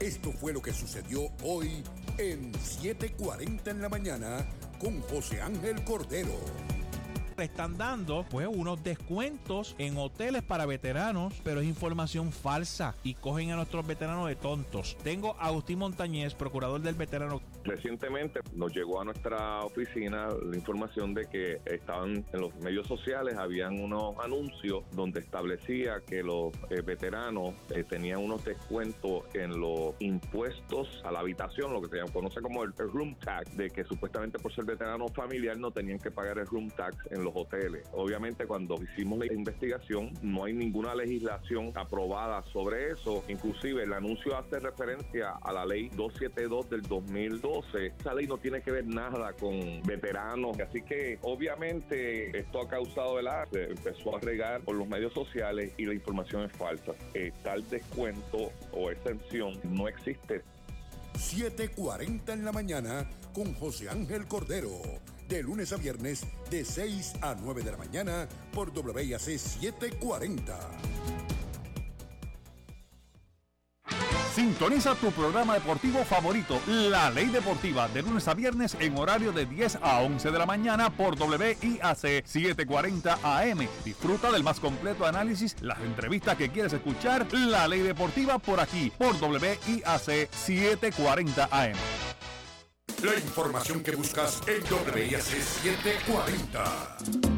Esto fue lo que sucedió hoy en 7:40 en la mañana con José Ángel Cordero. Están dando pues unos descuentos en hoteles para veteranos, pero es información falsa y cogen a nuestros veteranos de tontos. Tengo a Agustín Montañez, procurador del veterano. Recientemente nos llegó a nuestra oficina la información de que estaban en los medios sociales, habían unos anuncios donde establecía que los veteranos tenían unos descuentos en los impuestos a la habitación, lo que se conoce como el room tax, de que supuestamente por ser veterano familiar no tenían que pagar el room tax en los hoteles. Obviamente cuando hicimos la investigación no hay ninguna legislación aprobada sobre eso, inclusive el anuncio hace referencia a la ley 272 del 2012. Esa ley no tiene que ver nada con veteranos, así que obviamente esto ha causado se empezó a regar por los medios sociales y la información es falsa. Tal descuento o exención no existe. 7:40 en la mañana con José Ángel Cordero. De lunes a viernes, de 6 a 9 de la mañana, por WIAC 740. Sintoniza tu programa deportivo favorito, La Ley Deportiva, de lunes a viernes en horario de 10 a 11 de la mañana por WIAC 740 AM. Disfruta del más completo análisis, las entrevistas que quieres escuchar, La Ley Deportiva por aquí, por WIAC 740 AM. La información que buscas en WIAC 740.